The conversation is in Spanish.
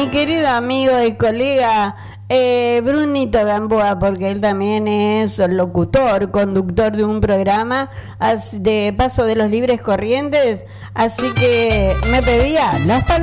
mi querido amigo y colega Brunito Gamboa, porque él también es locutor, conductor de un programa de Paso de los Libres Corrientes, así que me pedía las palabras.